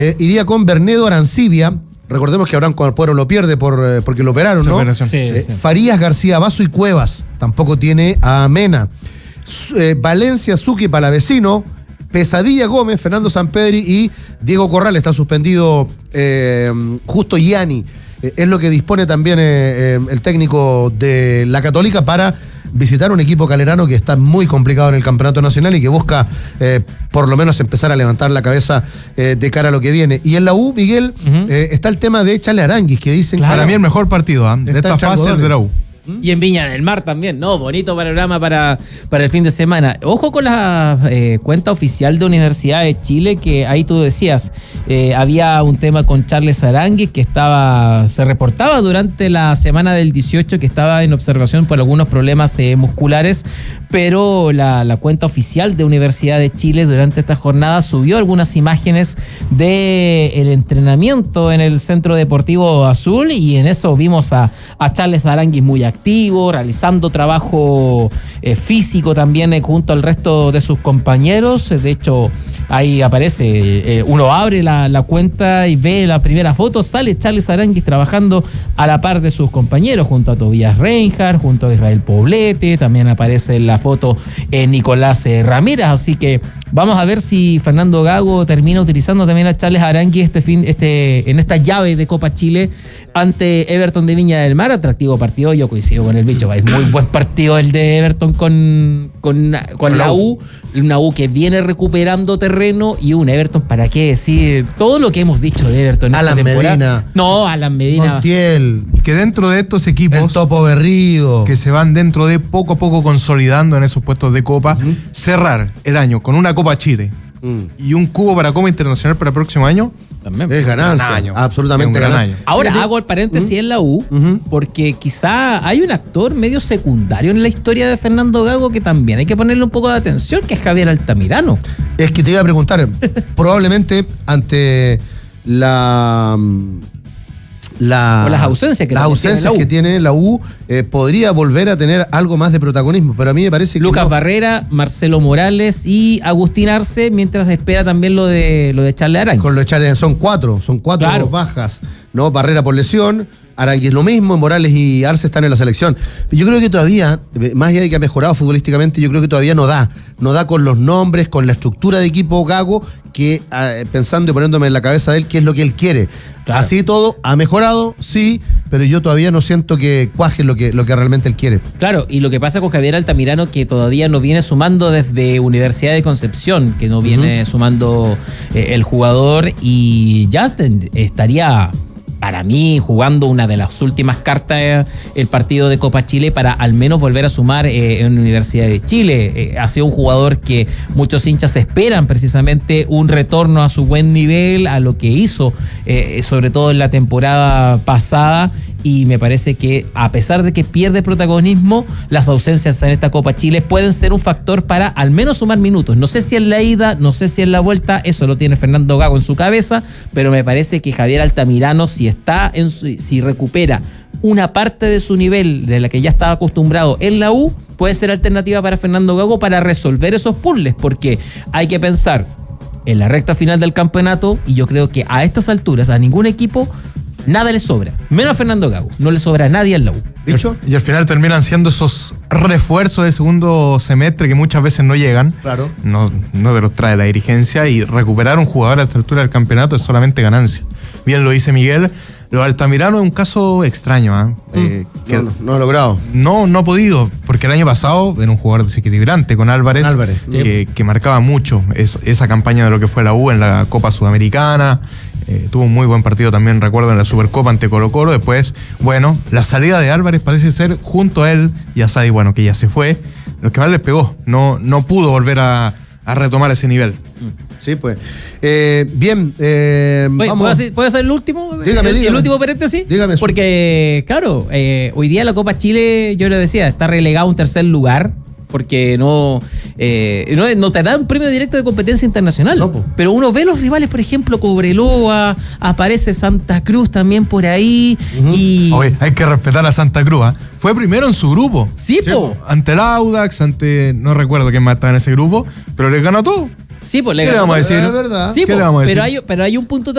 Iría con Bernedo Arancibia. Recordemos que Abraham Cuadra lo pierde porque lo operaron, ¿no? Sí. Farías, García Basso y Cuevas. Tampoco tiene a Mena. Valencia, Zucchi, Palavecino, Pesadilla Gómez, Fernando Sampedri y Diego Corral. Está suspendido Justo Gianni. Es lo que dispone también el técnico de la Católica para visitar un equipo calerano que está muy complicado en el campeonato nacional y que busca por lo menos empezar a levantar la cabeza de cara a lo que viene. Y en la U, Miguel, está el tema de Charles Aranguis, que dicen... Claro. Para mí el mejor partido de esta fase de la U. Y en Viña del Mar también, ¿no? Bonito panorama para el fin de semana. Ojo con la cuenta oficial de Universidad de Chile, que ahí tú decías, había un tema con Charles Aranguis que se reportaba durante la semana del 18 que estaba en observación por algunos problemas musculares, pero la cuenta oficial de Universidad de Chile durante esta jornada subió algunas imágenes del entrenamiento en el Centro Deportivo Azul, y en eso vimos a Charles Aranguis muy activo, realizando trabajo físico también junto al resto de sus compañeros. De hecho, ahí aparece, uno abre la cuenta y ve la primera foto, sale Charles Aranguis trabajando a la par de sus compañeros, junto a Tobias Reinhardt, junto a Israel Poblete, también aparece en la foto Nicolás Ramírez, así que vamos a ver si Fernando Gago termina utilizando también a Charles Aranguis en esta llave de Copa Chile ante Everton de Viña del Mar. Atractivo partido, yo coincido con el bicho, es muy buen partido el de Everton con la U, una U que viene recuperando terreno, y un Everton, ¿para qué decir? Todo lo que hemos dicho de Everton. Alan Medina. No, Alan Medina. Montiel. Que dentro de estos equipos... El Topo Berrido. Que se van dentro de poco a poco consolidando en esos puestos de Copa. Cerrar el año con una Copa Chile y un cubo para Copa Internacional para el próximo año. También. Es ganancia. Absolutamente ganancia. Ahora hago el paréntesis en la U, porque quizá hay un actor medio secundario en la historia de Fernando Gago que también hay que ponerle un poco de atención, que es Javier Altamirano. Es que te iba a preguntar, probablemente ante las ausencias que tiene la U, podría volver a tener algo más de protagonismo, pero a mí me parece que Lucas Barrera, Marcelo Morales y Agustín Arce, mientras espera también lo de Charles Aranguis. Con lo de Charles son cuatro claro. Bajas, ¿no? Barrera por lesión, Aranguis lo mismo, Morales y Arce están en la selección. Yo creo que todavía, más allá de que ha mejorado futbolísticamente, yo creo que todavía no da con los nombres, con la estructura de equipo Gago, que pensando y poniéndome en la cabeza de él qué es lo que él quiere. Claro. Así todo, ha mejorado, sí, pero yo todavía no siento que cuaje lo que realmente él quiere. Claro, y lo que pasa con Javier Altamirano, que todavía no viene sumando desde Universidad de Concepción, que no viene sumando el jugador, y ya estaría... para mí, jugando una de las últimas cartas el partido de Copa Chile para al menos volver a sumar en la Universidad de Chile. Ha sido un jugador que muchos hinchas esperan precisamente un retorno a su buen nivel, a lo que hizo, sobre todo en la temporada pasada, y me parece que a pesar de que pierde protagonismo, las ausencias en esta Copa Chile pueden ser un factor para al menos sumar minutos. No sé si en la ida, no sé si en la vuelta, eso lo tiene Fernando Gago en su cabeza, pero me parece que Javier Altamirano, si recupera una parte de su nivel de la que ya estaba acostumbrado en la U, puede ser alternativa para Fernando Gago para resolver esos puzzles, porque hay que pensar en la recta final del campeonato, y yo creo que a estas alturas a ningún equipo nada le sobra, menos a Fernando Gago, no le sobra a nadie en la U. ¿Dicho? Y al final terminan siendo esos refuerzos del segundo semestre que muchas veces no llegan. Claro. No te los trae la dirigencia, y recuperar un jugador a esta altura del campeonato es solamente ganancia. Bien lo dice Miguel. Lo de Altamirano es un caso extraño, que no ha logrado. No ha podido, porque el año pasado era un jugador desequilibrante con Álvarez. Que marcaba mucho esa campaña de lo que fue la U en la Copa Sudamericana. Tuvo un muy buen partido también, recuerdo, en la Supercopa ante Colo-Colo. Después, bueno, la salida de Álvarez parece ser, junto a él y a Sadi, bueno, que ya se fue, lo que más les pegó. No pudo volver a retomar ese nivel. Sí, pues. Bien. Vamos. ¿Puedo hacer el último? Dígame. ¿El último paréntesis? Dígame. Porque, claro, hoy día la Copa Chile, yo le decía, está relegado a un tercer lugar, porque no te da un premio directo de competencia internacional. No, pero uno ve los rivales, por ejemplo, Cobreloa, aparece Santa Cruz también por ahí. Y... Oye, hay que respetar a Santa Cruz, ¿eh? Fue primero en su grupo. Sí, po. Ante el Audax, no recuerdo quién más estaba en ese grupo, pero les ganó todo. Sí, pues ¿Qué le vamos a decir? Es verdad. Sí, ¿Qué po, le vamos a decir? pero hay un punto